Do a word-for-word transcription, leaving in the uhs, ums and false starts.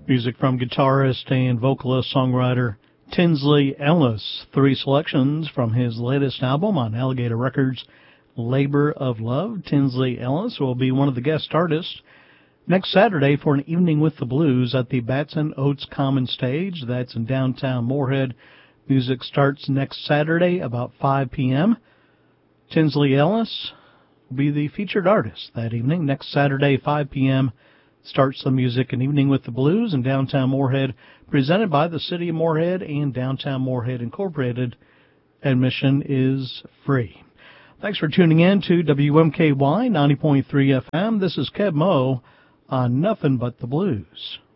Music from guitarist and vocalist songwriter Tinsley Ellis. Three selections from his latest album on Alligator Records, Labor of Love. Tinsley Ellis will be one of the guest artists next Saturday for an evening with the blues at the Batson Oates Common Stage. That's in downtown Moorhead. Music starts next Saturday about five p.m. Tinsley Ellis will be the featured artist that evening. Next Saturday, five p.m. starts the music, An Evening with the Blues in downtown Moorhead, presented by the City of Moorhead and Downtown Moorhead Incorporated. Admission is free. Thanks for tuning in to W M K Y ninety point three F M. This is Kev Moe on Nothing But the Blues.